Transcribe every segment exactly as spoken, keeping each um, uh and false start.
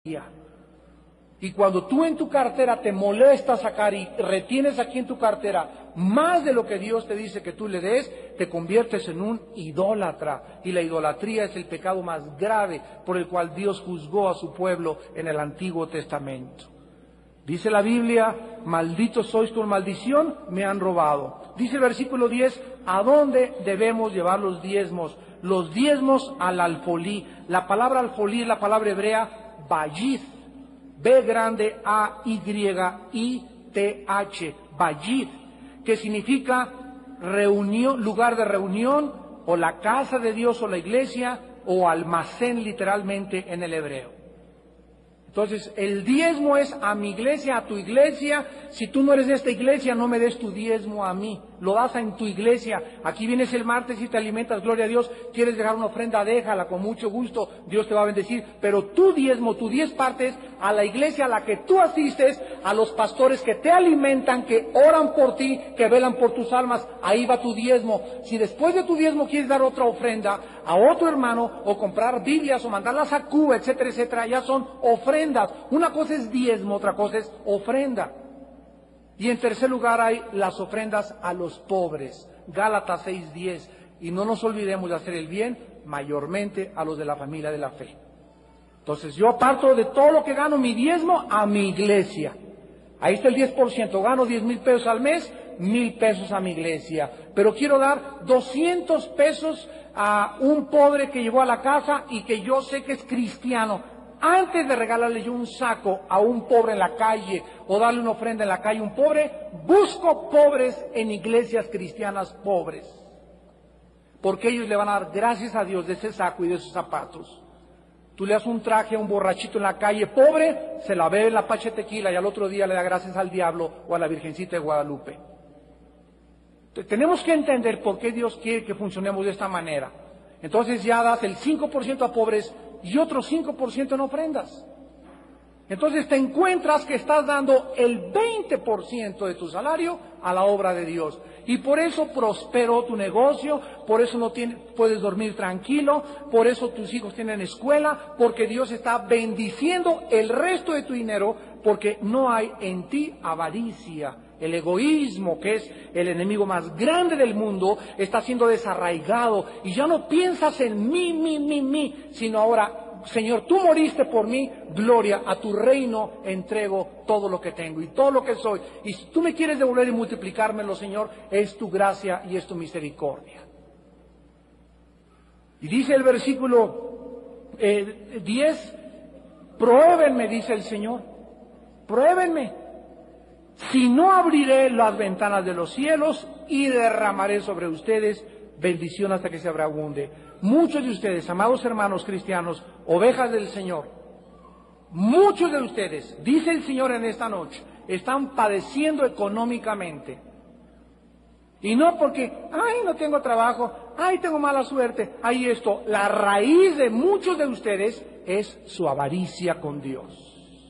Y cuando tú en tu cartera te molesta sacar y retienes aquí en tu cartera más de lo que Dios te dice que tú le des, te conviertes en un idólatra. Y la idolatría es el pecado más grave por el cual Dios juzgó a su pueblo en el Antiguo Testamento. Dice la Biblia, malditos sois con maldición, me han robado. Dice el versículo diez, ¿a dónde debemos llevar los diezmos? Los diezmos al alfolí. La palabra alfolí es la palabra hebrea bayith. B grande A Y I T H, bayith, que significa reunión, lugar de reunión, o la casa de Dios o la iglesia, o almacén literalmente en el hebreo. Entonces, el diezmo es a mi iglesia, a tu iglesia. Si tú no eres de esta iglesia, no me des tu diezmo a mí. Lo das en tu iglesia. Aquí vienes el martes y te alimentas, gloria a Dios. Quieres dejar una ofrenda, déjala con mucho gusto. Dios te va a bendecir. Pero tu diezmo, tu diez partes, a la iglesia a la que tú asistes, a los pastores que te alimentan, que oran por ti, que velan por tus almas, ahí va tu diezmo. Si después de tu diezmo quieres dar otra ofrenda a otro hermano, o comprar Biblias, o mandarlas a Cuba, etcétera, etcétera, ya son ofrendas. Una cosa es diezmo, otra cosa es ofrenda. Y en tercer lugar hay las ofrendas a los pobres, Gálatas seis diez. Y no nos olvidemos de hacer el bien mayormente a los de la familia de la fe. Entonces yo aparto de todo lo que gano mi diezmo a mi iglesia. Ahí está el diez por ciento, gano diez mil pesos al mes, mil pesos a mi iglesia. Pero quiero dar doscientos pesos a un pobre que llegó a la casa y que yo sé que es cristiano. Antes de regalarle yo un saco a un pobre en la calle o darle una ofrenda en la calle a un pobre, busco pobres en iglesias cristianas pobres. Porque ellos le van a dar gracias a Dios de ese saco y de esos zapatos. Tú le das un traje a un borrachito en la calle pobre, se la bebe en la pacha de tequila y al otro día le da gracias al diablo o a la Virgencita de Guadalupe. Tenemos que entender por qué Dios quiere que funcionemos de esta manera. Entonces ya das el cinco por ciento a pobres y otro cinco por ciento en ofrendas. Entonces te encuentras que estás dando el veinte por ciento de tu salario a la obra de Dios. Y por eso prosperó tu negocio, por eso no tienes, puedes dormir tranquilo, por eso tus hijos tienen escuela, porque Dios está bendiciendo el resto de tu dinero, porque no hay en ti avaricia. El egoísmo, que es el enemigo más grande del mundo, está siendo desarraigado y ya no piensas en mí, mí, mí, mí, sino ahora, Señor, tú moriste por mí, gloria, a tu reino entrego todo lo que tengo y todo lo que soy. Y si tú me quieres devolver y multiplicármelo, Señor, es tu gracia y es tu misericordia. Y dice el versículo eh, diez, pruébenme, dice el Señor, pruébenme. Si no, abriré las ventanas de los cielos y derramaré sobre ustedes bendición hasta que se abunde. Muchos de ustedes, amados hermanos cristianos, ovejas del Señor, muchos de ustedes, dice el Señor en esta noche, están padeciendo económicamente. Y no porque, ay, no tengo trabajo, ay, tengo mala suerte, ay, esto. La raíz de muchos de ustedes es su avaricia con Dios.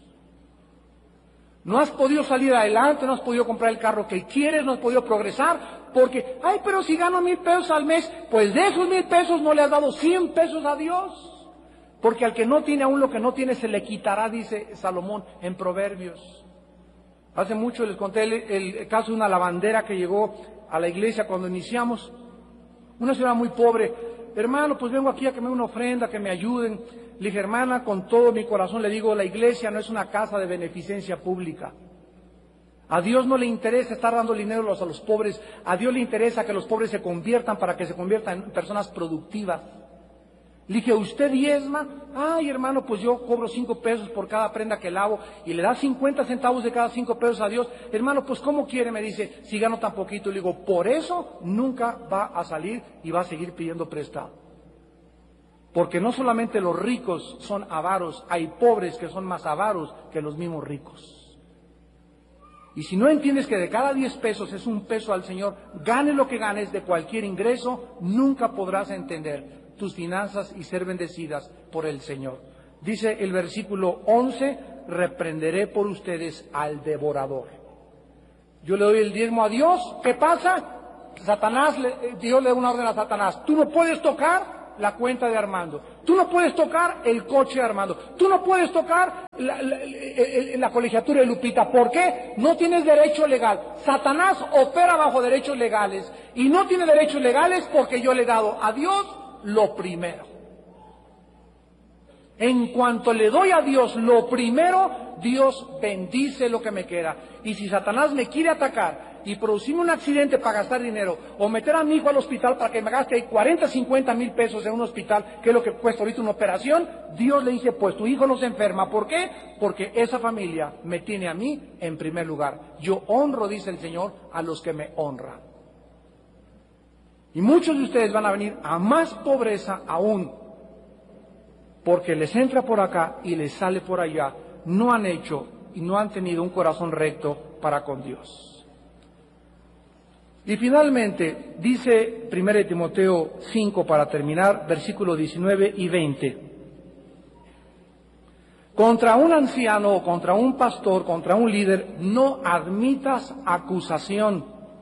No has podido salir adelante, no has podido comprar el carro que quieres, no has podido progresar, porque, ay, pero si gano mil pesos al mes, pues de esos mil pesos no le has dado cien pesos a Dios. Porque al que no tiene aún lo que no tiene se le quitará, dice Salomón en Proverbios. Hace mucho les conté el, el caso de una lavandera que llegó a la iglesia cuando iniciamos. Una señora muy pobre, hermano, pues vengo aquí a que me dé una ofrenda, que me ayuden. Le dije, hermana, con todo mi corazón le digo, la iglesia no es una casa de beneficencia pública. A Dios no le interesa estar dando dinero a los pobres, a Dios le interesa que los pobres se conviertan para que se conviertan en personas productivas. Le dije, ¿usted diezma? Ay, hermano, pues yo cobro cinco pesos por cada prenda que lavo y le da cincuenta centavos de cada cinco pesos a Dios. Hermano, pues ¿cómo quiere? Me dice, si gano tan poquito. Le digo, por eso nunca va a salir y va a seguir pidiendo prestado. Porque no solamente los ricos son avaros, hay pobres que son más avaros que los mismos ricos. Y si no entiendes que de cada diez pesos es un peso al Señor, gane lo que ganes de cualquier ingreso, nunca podrás entender tus finanzas y ser bendecidas por el Señor. Dice el versículo once, reprenderé por ustedes al devorador. Yo le doy el diezmo a Dios, ¿qué pasa? Satanás, Dios le da una orden a Satanás, tú no puedes tocar la cuenta de Armando. Tú no puedes tocar el coche de Armando. Tú no puedes tocar la, la, la, la colegiatura de Lupita. ¿Por qué? No tienes derecho legal. Satanás opera bajo derechos legales. Y no tiene derechos legales porque yo le he dado a Dios lo primero. En cuanto le doy a Dios lo primero, Dios bendice lo que me queda. Y si Satanás me quiere atacar y producirme un accidente para gastar dinero, o meter a mi hijo al hospital para que me gaste ahí cuarenta, cincuenta mil pesos en un hospital, que es lo que cuesta ahorita una operación, Dios le dice, pues tu hijo no se enferma. ¿Por qué? Porque esa familia me tiene a mí en primer lugar. Yo honro, dice el Señor, a los que me honran. Y muchos de ustedes van a venir a más pobreza aún, porque les entra por acá y les sale por allá. No han hecho y no han tenido un corazón recto para con Dios. Y finalmente, dice primera de Timoteo cinco, para terminar, versículos diecinueve y veinte. Contra un anciano o contra un pastor, contra un líder, no admitas acusación,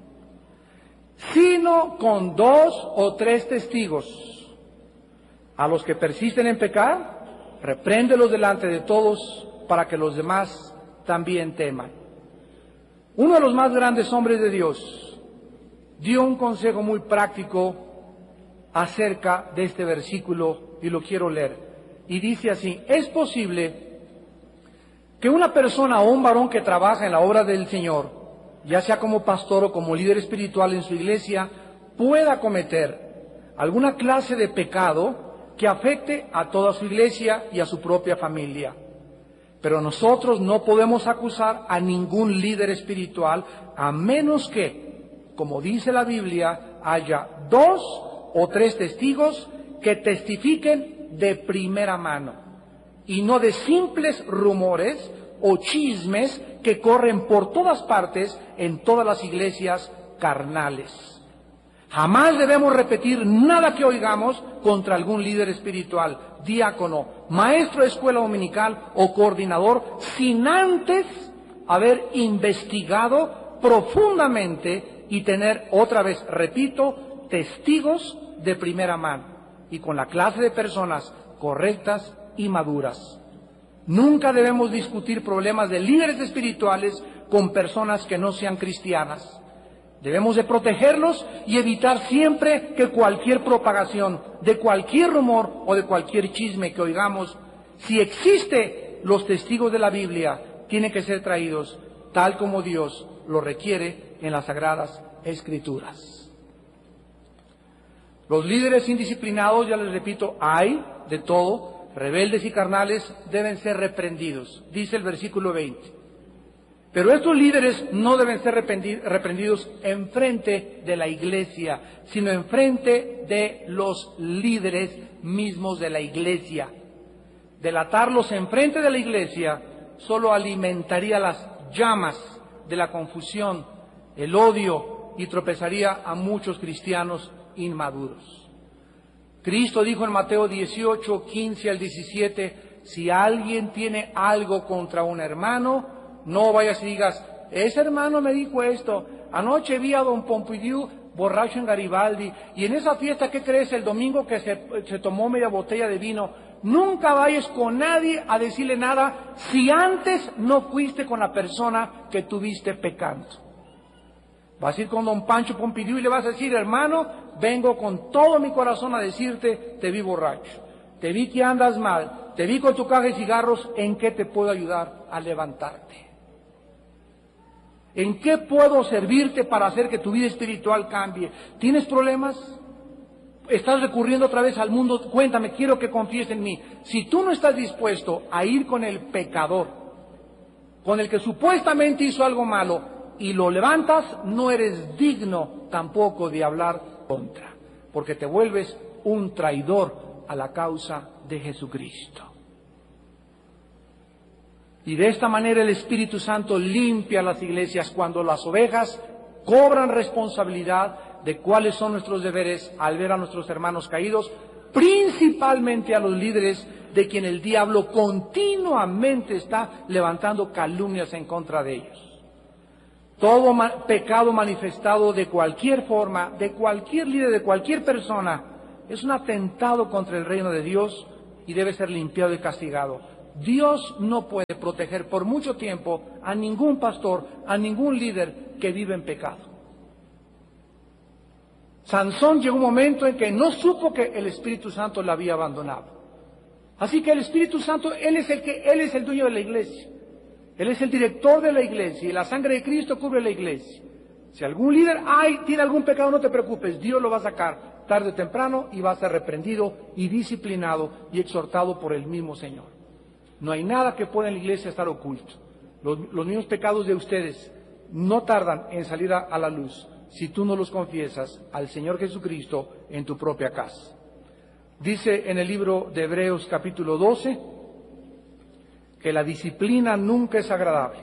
sino con dos o tres testigos. A los que persisten en pecar, repréndelos delante de todos para que los demás también teman. Uno de los más grandes hombres de Dios dio un consejo muy práctico acerca de este versículo y lo quiero leer. Y dice así: es posible que una persona o un varón que trabaja en la obra del Señor, ya sea como pastor o como líder espiritual en su iglesia, pueda cometer alguna clase de pecado que afecte a toda su iglesia y a su propia familia. Pero nosotros no podemos acusar a ningún líder espiritual a menos que, como dice la Biblia, haya dos o tres testigos que testifiquen de primera mano y no de simples rumores o chismes que corren por todas partes en todas las iglesias carnales. Jamás debemos repetir nada que oigamos contra algún líder espiritual, diácono, maestro de escuela dominical o coordinador, sin antes haber investigado profundamente y tener, otra vez repito, testigos de primera mano y con la clase de personas correctas y maduras. Nunca debemos discutir problemas de líderes espirituales con personas que no sean cristianas. Debemos de protegerlos y evitar siempre que cualquier propagación de cualquier rumor o de cualquier chisme que oigamos, si existe los testigos de la Biblia, tienen que ser traídos tal como Dios lo requiere en las Sagradas Escrituras. Los líderes indisciplinados, ya les repito, hay de todo, rebeldes y carnales, deben ser reprendidos, dice el versículo veinte. Pero estos líderes no deben ser reprendidos en frente de la iglesia, sino en frente de los líderes mismos de la iglesia. Delatarlos en frente de la iglesia solo alimentaría las llamas de la confusión, el odio, y tropezaría a muchos cristianos inmaduros. Cristo dijo en Mateo dieciocho, quince al diecisiete, si alguien tiene algo contra un hermano, no vayas y digas, ese hermano me dijo esto, anoche vi a don Pompidou borracho en Garibaldi, y en esa fiesta, ¿qué crees? El domingo que se, se tomó media botella de vino. Nunca vayas con nadie a decirle nada si antes no fuiste con la persona que tuviste pecando. Vas a ir con don Pancho Pompidou y le vas a decir, hermano, vengo con todo mi corazón a decirte, te vi borracho, te vi que andas mal, te vi con tu caja de cigarros, ¿en qué te puedo ayudar a levantarte? ¿En qué puedo servirte para hacer que tu vida espiritual cambie? ¿Tienes problemas? ¿Estás recurriendo otra vez al mundo? Cuéntame, quiero que confíes en mí. Si tú no estás dispuesto a ir con el pecador, con el que supuestamente hizo algo malo, y lo levantas, no eres digno tampoco de hablar contra, porque te vuelves un traidor a la causa de Jesucristo. Y de esta manera el Espíritu Santo limpia las iglesias cuando las ovejas cobran responsabilidad de cuáles son nuestros deberes al ver a nuestros hermanos caídos, principalmente a los líderes de quien el diablo continuamente está levantando calumnias en contra de ellos. Todo ma- pecado manifestado de cualquier forma, de cualquier líder, de cualquier persona, es un atentado contra el reino de Dios y debe ser limpiado y castigado. Dios no puede proteger por mucho tiempo a ningún pastor, a ningún líder que vive en pecado. Sansón llegó un momento en que no supo que el Espíritu Santo le había abandonado. Así que el Espíritu Santo, Él es el que, Él es el dueño de la iglesia. Él es el director de la iglesia y la sangre de Cristo cubre la iglesia. Si algún líder hay, tiene algún pecado, no te preocupes, Dios lo va a sacar tarde o temprano y va a ser reprendido y disciplinado y exhortado por el mismo Señor. No hay nada que pueda en la iglesia estar oculto. Los, los mismos pecados de ustedes no tardan en salir a, a la luz si tú no los confiesas al Señor Jesucristo en tu propia casa. Dice en el libro de Hebreos capítulo doce que la disciplina nunca es agradable,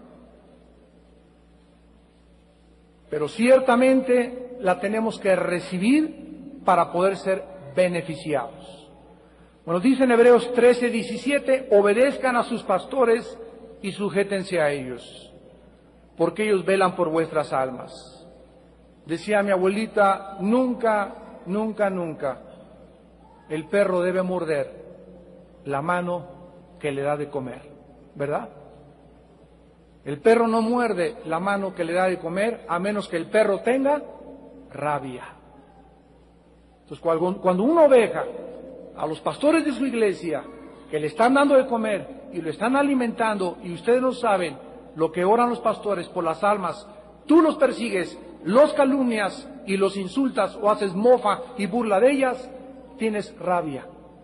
pero ciertamente la tenemos que recibir para poder ser beneficiados. Bueno, dice en Hebreos trece, diecisiete, obedezcan a sus pastores y sujétense a ellos, porque ellos velan por vuestras almas. Decía mi abuelita, nunca, nunca, nunca el perro debe morder la mano que le da de comer, ¿verdad? El perro no muerde la mano que le da de comer a menos que el perro tenga rabia. Entonces, cuando, cuando una oveja, a los pastores de su iglesia, que le están dando de comer y lo están alimentando, y ustedes no saben lo que oran los pastores por las almas, tú los persigues, los calumnias y los insultas o haces mofa y burla de ellas, tienes rabia.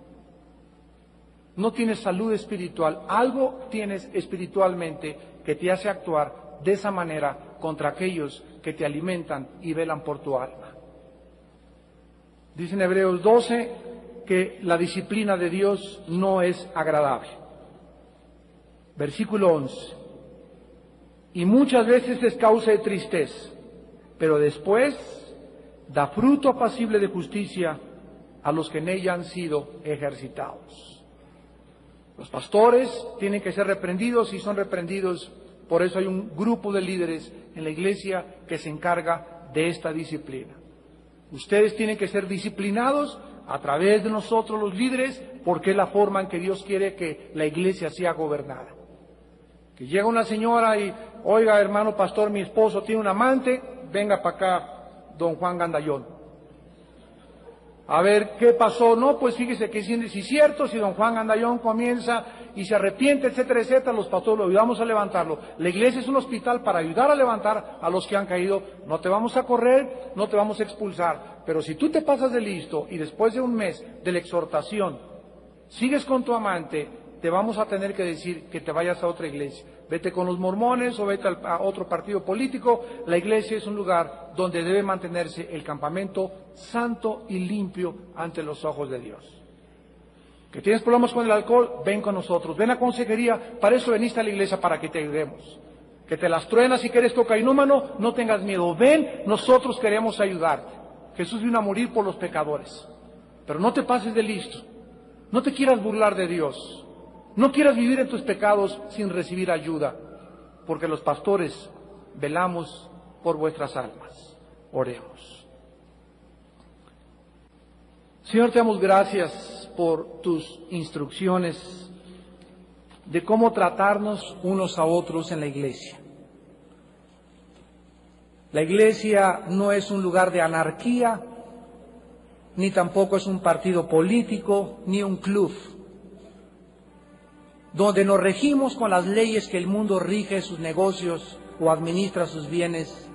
No tienes salud espiritual. Algo tienes espiritualmente que te hace actuar de esa manera contra aquellos que te alimentan y velan por tu alma. Dice en Hebreos doce que la disciplina de Dios no es agradable. Versículo once. Y muchas veces es causa de tristeza, pero después da fruto apacible de justicia a los que en ella han sido ejercitados. Los pastores tienen que ser reprendidos y son reprendidos, por eso hay un grupo de líderes en la iglesia que se encarga de esta disciplina. Ustedes tienen que ser disciplinados a través de nosotros los líderes, porque es la forma en que Dios quiere que la iglesia sea gobernada. Que llega una señora y, oiga hermano pastor, mi esposo tiene un amante, venga para acá don Juan Gandayón. A ver, ¿qué pasó? No, pues fíjese que si es cierto, si don Juan Gandayón comienza y se arrepiente, etcétera, etcétera, los pastores lo ayudamos a levantarlo. La iglesia es un hospital para ayudar a levantar a los que han caído. No te vamos a correr, no te vamos a expulsar. Pero si tú te pasas de listo y después de un mes de la exhortación sigues con tu amante, te vamos a tener que decir que te vayas a otra iglesia. Vete con los mormones o vete a otro partido político. La iglesia es un lugar donde debe mantenerse el campamento santo y limpio ante los ojos de Dios. Que tienes problemas con el alcohol, ven con nosotros. Ven a consejería, para eso veniste a la iglesia, para que te ayudemos. Que te las truenas y que eres cocainómano, no tengas miedo. Ven, nosotros queremos ayudarte. Jesús vino a morir por los pecadores. Pero no te pases de listo. No te quieras burlar de Dios. No quieras vivir en tus pecados sin recibir ayuda, porque los pastores velamos por vuestras almas. Oremos. Señor, te damos gracias por tus instrucciones de cómo tratarnos unos a otros en la iglesia. La iglesia no es un lugar de anarquía, ni tampoco es un partido político, ni un club, donde nos regimos con las leyes que el mundo rige sus negocios o administra sus bienes,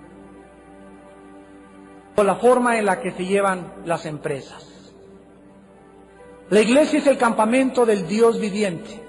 o la forma en la que se llevan las empresas. La iglesia es el campamento del Dios viviente,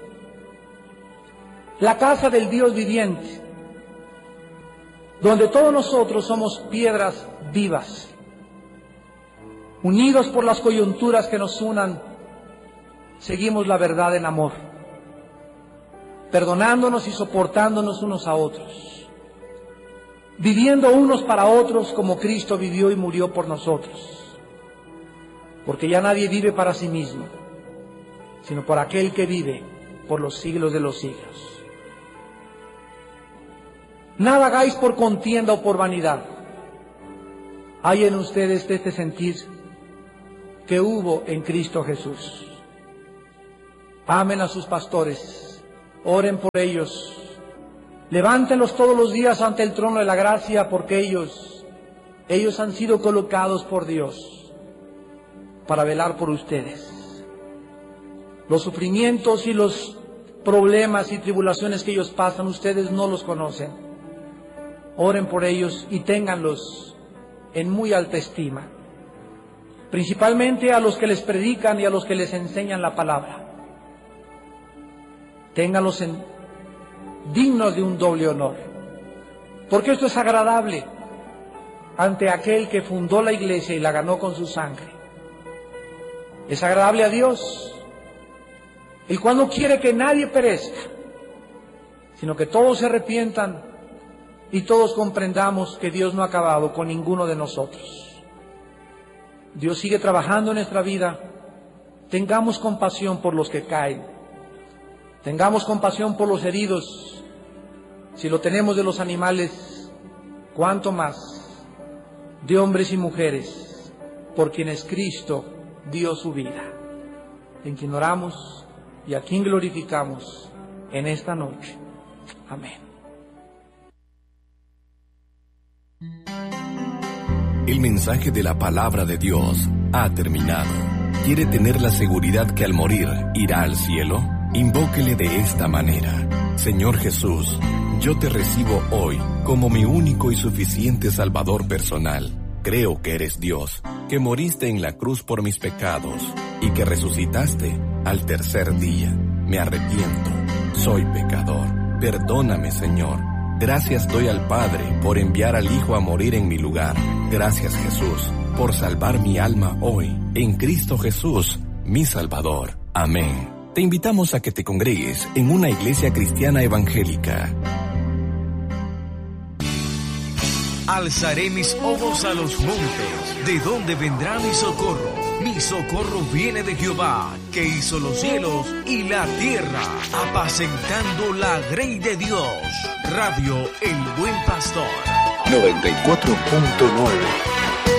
la casa del Dios viviente, donde todos nosotros somos piedras vivas, unidos por las coyunturas que nos unan, seguimos la verdad en amor, perdonándonos y soportándonos unos a otros, viviendo unos para otros como Cristo vivió y murió por nosotros, porque ya nadie vive para sí mismo, sino por aquel que vive por los siglos de los siglos. Nada hagáis por contienda o por vanidad. Hay en ustedes este sentir que hubo en Cristo Jesús, Amen a sus pastores, oren por ellos, levántenlos todos los días ante el trono de la gracia, porque ellos, ellos han sido colocados por Dios para velar por ustedes. Los sufrimientos y los problemas y tribulaciones que ellos pasan, ustedes no los conocen. Oren por ellos y ténganlos en muy alta estima, principalmente a los que les predican y a los que les enseñan la palabra. Ténganlos en, dignos de un doble honor, porque esto es agradable ante aquel que fundó la iglesia y la ganó con su sangre. Es agradable a Dios, el cual no quiere que nadie perezca, sino que todos se arrepientan y todos comprendamos que Dios no ha acabado con ninguno de nosotros. Dios sigue trabajando en nuestra vida. Tengamos compasión por los que caen. Tengamos compasión por los heridos. Si lo tenemos de los animales, cuánto más de hombres y mujeres por quienes Cristo dio su vida, en quien oramos y a quien glorificamos en esta noche. Amén. El mensaje de la palabra de Dios ha terminado. ¿Quiere tener la seguridad que al morir irá al cielo? Invóquele de esta manera: Señor Jesús, yo te recibo hoy como mi único y suficiente Salvador personal. Creo que eres Dios, que moriste en la cruz por mis pecados y que resucitaste al tercer día. Me arrepiento, soy pecador. Perdóname, Señor. Gracias doy al Padre por enviar al Hijo a morir en mi lugar. Gracias, Jesús, por salvar mi alma hoy, en Cristo Jesús, mi Salvador. Amén. Te invitamos a que te congregues en una iglesia cristiana evangélica. Alzaré mis ojos a los montes, ¿de dónde vendrá mi socorro? Mi socorro viene de Jehová, que hizo los cielos y la tierra. Apacentando la grey de Dios. Radio El Buen Pastor. noventa y cuatro punto nueve